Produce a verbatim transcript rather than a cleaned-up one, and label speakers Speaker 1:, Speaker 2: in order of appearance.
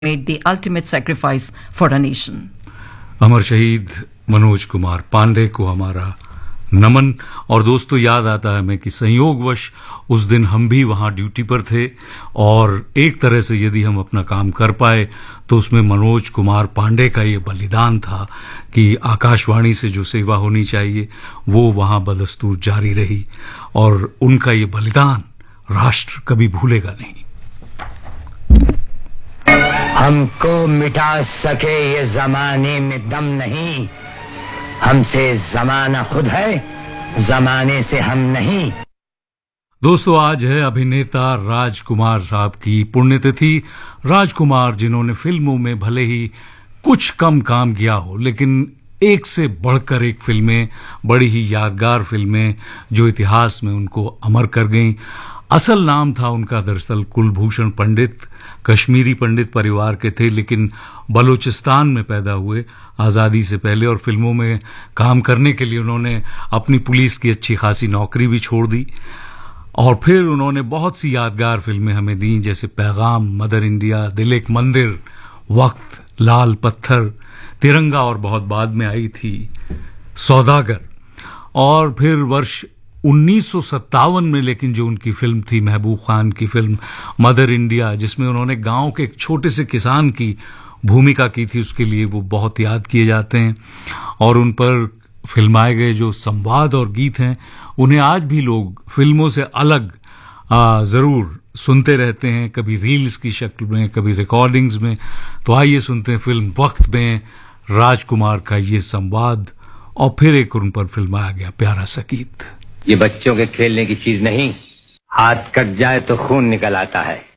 Speaker 1: made the ultimate sacrifice for a nation.
Speaker 2: अमर शहीद मनोज कुमार पांडे को हमारा नमन। और दोस्तों, याद आता है हमें कि संयोगवश उस दिन हम भी वहां ड्यूटी पर थे और एक तरह से यदि हम अपना काम कर पाए तो उसमें मनोज कुमार पांडे का ये बलिदान था कि आकाशवाणी से जो सेवा होनी चाहिए वो वहां बदस्तूर जारी रही और उनका ये बलिदान राष्ट्र कभी भूलेगा नहीं।
Speaker 3: हमको मिटा सके ये जमाने में दम नहीं, हमसे जमाना खुद है, जमाने से हम नहीं।
Speaker 2: दोस्तों, आज है अभिनेता राजकुमार साहब की पुण्यतिथि। राजकुमार जिन्होंने फिल्मों में भले ही कुछ कम काम किया हो लेकिन एक से बढ़कर एक फिल्में, बड़ी ही यादगार फिल्में जो इतिहास में उनको अमर कर गईं। असल नाम था उनका दरअसल कुलभूषण पंडित, कश्मीरी पंडित परिवार के थे लेकिन बलूचिस्तान में पैदा हुए आज़ादी से पहले, और फिल्मों में काम करने के लिए उन्होंने अपनी पुलिस की अच्छी खासी नौकरी भी छोड़ दी और फिर उन्होंने बहुत सी यादगार फिल्में हमें दी, जैसे पैगाम, मदर इंडिया, दिल एक मंदिर, वक्त, लाल पत्थर, तिरंगा, और बहुत बाद में आई थी सौदागर। और फिर वर्ष उन्नीस सौ सत्तावन में लेकिन जो उनकी फिल्म थी महबूब खान की फिल्म मदर इंडिया, जिसमें उन्होंने गांव के एक छोटे से किसान की भूमिका की थी, उसके लिए वो बहुत याद किए जाते हैं। और उन पर फिल्माए गए जो संवाद और गीत हैं उन्हें आज भी लोग फिल्मों से अलग आ, जरूर सुनते रहते हैं, कभी रील्स की शक्ल में, कभी रिकॉर्डिंग्स में। तो आइए सुनते हैं फिल्म वक्त में राजकुमार का ये संवाद और फिर एक उन पर फिल्माया गया प्यारा सा गीत।
Speaker 3: ये बच्चों के खेलने की चीज नहीं, हाथ कट जाए तो खून निकल आता है।